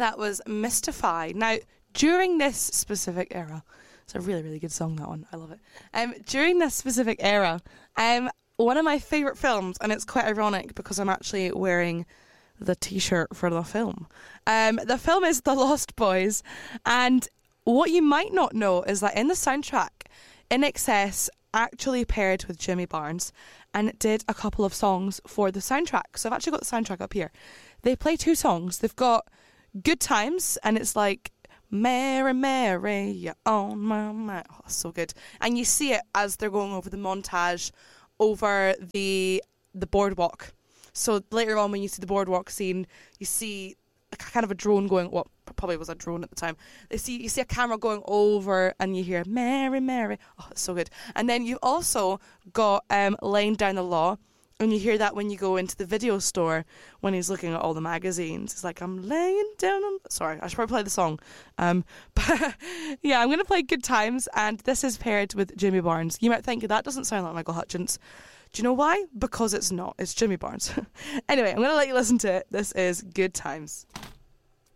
that was Mystify. Now, during this specific era, it's a really, really good song, that one. I love it. During this specific era, one of my favourite films, and it's quite ironic because I'm actually wearing the t-shirt for the film. The film is The Lost Boys, and what you might not know is that in the soundtrack, INXS actually paired with Jimmy Barnes and did a couple of songs for the soundtrack. So I've actually got the soundtrack up here. They play 2 songs. They've got Good Times, and it's like, Mary, Mary, you're on my mind. Oh, so good. And you see it as they're going over the montage over the boardwalk. So later on, when you see the boardwalk scene, you see a kind of a drone going, well, probably was a drone at the time. You see a camera going over, and you hear Mary, Mary. Oh, it's so good. And then you also got Laying Down the Law, and you hear that when you go into the video store when he's looking at all the magazines. It's like, I'm laying down on... Sorry, I should probably play the song. But yeah, I'm going to play Good Times, and this is paired with Jimmy Barnes. You might think that doesn't sound like Michael Hutchence. Do you know why? Because it's not. It's Jimmy Barnes. Anyway, I'm going to let you listen to it. This is Good Times.